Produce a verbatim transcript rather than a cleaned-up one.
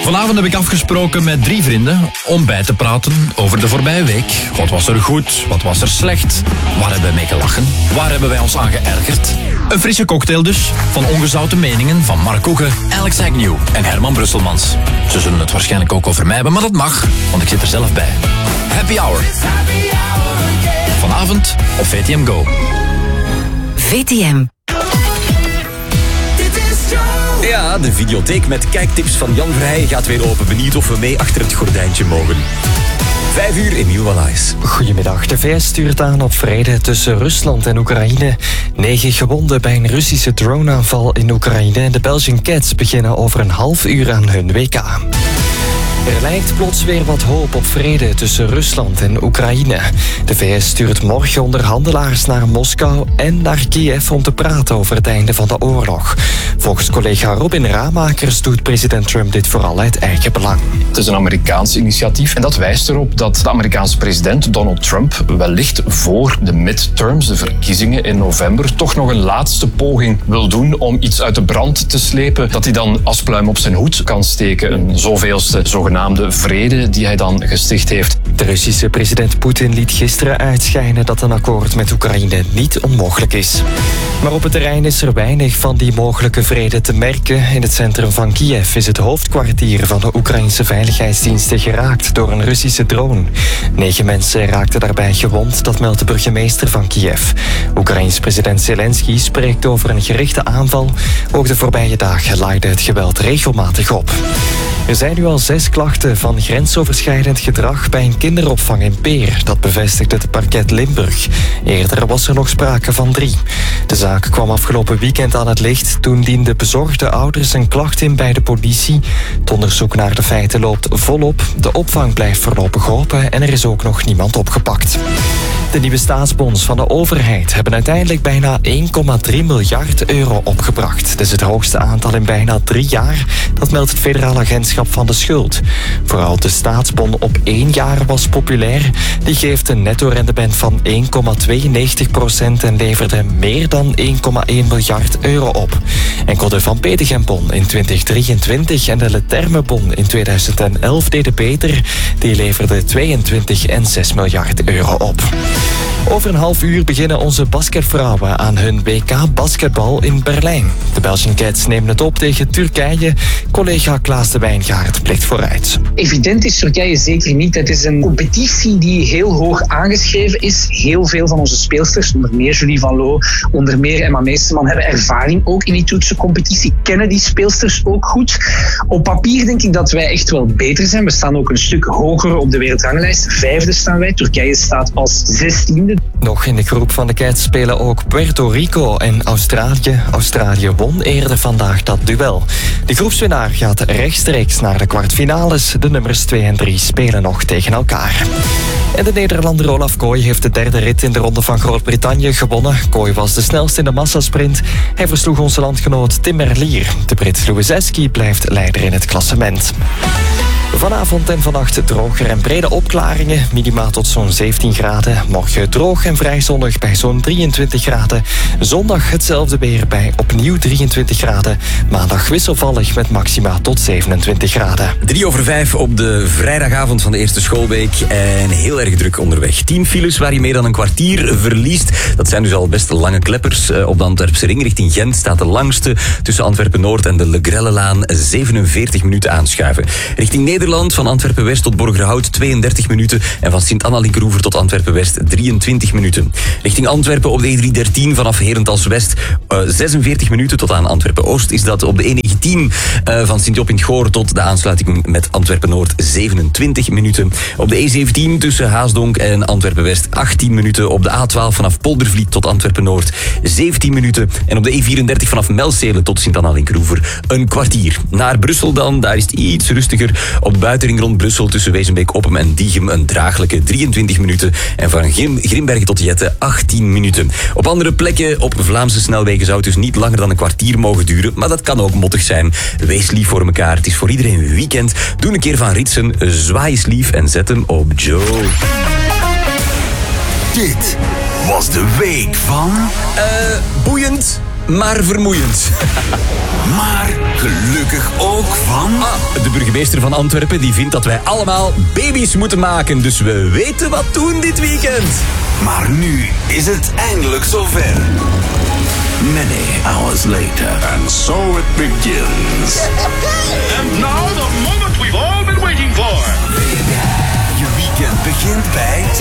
Vanavond heb ik afgesproken met drie vrienden om bij te praten over de voorbije week. Wat was er goed? Wat was er slecht? Waar hebben we mee gelachen? Waar hebben wij ons aan geërgerd? Een frisse cocktail dus, van ongezouten meningen van Mark Koeken, Alex Agnew en Herman Brusselmans. Ze zullen het waarschijnlijk ook over mij hebben, maar dat mag, want ik zit er zelf bij. Happy Hour. Vanavond op V T M Go. V T M. Ja, de videotheek met kijktips van Jan Verheijen gaat weer open. Benieuwd of we mee achter het gordijntje mogen. Vijf uur, Emiel Wallace. Goedemiddag. De V S stuurt aan op vrede tussen Rusland en Oekraïne. Negen gewonden bij een Russische droneaanval in Oekraïne. En de Belgian Cats beginnen over een half uur aan hun W K. Er lijkt plots weer wat hoop op vrede tussen Rusland en Oekraïne. De V S stuurt morgen onderhandelaars naar Moskou en naar Kiev om te praten over het einde van de oorlog. Volgens collega Robin Ramakers doet president Trump dit vooral uit eigen belang. Het is een Amerikaans initiatief en dat wijst erop dat de Amerikaanse president Donald Trump wellicht voor de midterms, de verkiezingen in november, toch nog een laatste poging wil doen om iets uit de brand te slepen dat hij dan als pluim op zijn hoed kan steken. Een zoveelste zogenaamde vrede die hij dan gesticht heeft. De Russische president Poetin liet gisteren uitschijnen dat een akkoord met Oekraïne niet onmogelijk is. Maar op het terrein is er weinig van die mogelijke vrede te merken. In het centrum van Kiev is het hoofdkwartier van de Oekraïnse veiligheidsdiensten geraakt door een Russische drone. Negen mensen raakten daarbij gewond, dat meldt de burgemeester van Kiev. Oekraïns president Zelensky spreekt over een gerichte aanval. Ook de voorbije dagen laaide het geweld regelmatig op. Er zijn nu al zes klachten van grensoverschrijdend gedrag bij een kinderopvang in Peer. Dat bevestigt het parket Limburg. Eerder was er nog sprake van drie. De zaak kwam afgelopen weekend aan het licht. Toen dienden bezorgde ouders een klacht in bij de politie. Het onderzoek naar de feiten loopt volop. De opvang blijft voorlopig open en er is ook nog niemand opgepakt. De nieuwe staatsbonds van de overheid hebben uiteindelijk bijna één komma drie miljard euro opgebracht. Dat is het hoogste aantal in bijna drie jaar. Dat meldt het Federaal Agentschap van de Schuld. Vooral de staatsbon op één jaar was populair. Die geeft een netto-rendement van één komma tweeënnegentig procent en leverde meer dan één komma één miljard euro op. Enkel de Van Petegem-bon in twintig drieëntwintig en de Leterme-bon in tweeduizend elf deden beter. Die leverden tweeëntwintig en zes miljard euro op. Over een half uur beginnen onze basketvrouwen aan hun W K basketbal in Berlijn. De Belgian Cats nemen het op tegen Turkije. Collega Klaas de Wijngaard blikt vooruit. Evident is Turkije zeker niet. Het is een competitie die heel hoog aangeschreven is. Heel veel van onze speelsters, onder meer Julie Van Loo, onder meer Emma Meesterman, hebben ervaring ook in die toetsencompetitie. Kennen die speelsters ook goed. Op papier denk ik dat wij echt wel beter zijn. We staan ook een stuk hoger op de wereldranglijst. Vijfde staan wij. Turkije staat als zestiende. Nog in de groep van de Cats spelen ook Puerto Rico en Australië. Australië won eerder vandaag dat duel. De groepswinnaar gaat rechtstreeks naar de kwartfinales. De nummers twee en drie spelen nog tegen elkaar. En de Nederlander Olaf Kooi heeft de derde rit in de Ronde van Groot-Brittannië gewonnen. Kooi was de snelste in de massasprint. Hij versloeg onze landgenoot Tim Merlier. De Brit Louis Eski blijft leider in het klassement. Vanavond en vannacht droger en brede opklaringen. Minima tot zo'n zeventien graden. Morgen droog en vrij zonnig bij zo'n drieëntwintig graden. Zondag hetzelfde weer bij opnieuw drieëntwintig graden. Maandag wisselvallig met maxima tot zevenentwintig graden. Drie over vijf op de vrijdagavond van de eerste schoolweek. En heel erg druk onderweg. Tien files waar je meer dan een kwartier verliest. Dat zijn dus al best lange kleppers. Op de Antwerpse ring richting Gent staat de langste tussen Antwerpen-Noord en de Le Grellelaan zevenenveertig minuten aanschuiven. Richting Nederland van Antwerpen-West tot Borgerhout tweeëndertig minuten en van Sint-Anna-Linkeroever tot Antwerpen-West drieëntwintig minuten. Richting Antwerpen op de E driehonderddertien vanaf Herentals-West uh, zesenveertig minuten tot aan Antwerpen-Oost is dat op de E negentien uh, van Sint-Job in het Goor tot de aansluiting met Antwerpen-Noord zevenentwintig minuten. Op de E zeventien tussen Haasdonk en Antwerpen-West achttien minuten. Op de A twaalf vanaf Poldervliet tot Antwerpen-Noord zeventien minuten. En op de E vierendertig vanaf Melcelen tot Sint-Anna-Linkeroever een kwartier. Naar Brussel dan, daar is het iets rustiger. Op de buitenring rond Brussel tussen Wezenbeek, Oppem en Diegem een draaglijke drieëntwintig minuten. En van Grim, Grimbergen tot Jette achttien minuten. Op andere plekken op Vlaamse snelwegen zou het dus niet langer dan een kwartier mogen duren. Maar dat kan ook mottig zijn. Wees lief voor elkaar. Het is voor iedereen weekend. Doe een keer van Ritsen. Zwaai eens lief en zet hem op Joe. Dit was de week van... Uh, boeiend. maar vermoeiend. Maar gelukkig ook van... Ah, de burgemeester van Antwerpen die vindt dat wij allemaal baby's moeten maken. Dus we weten wat doen dit weekend. Maar nu is het eindelijk zover. Many hours later. And so it begins.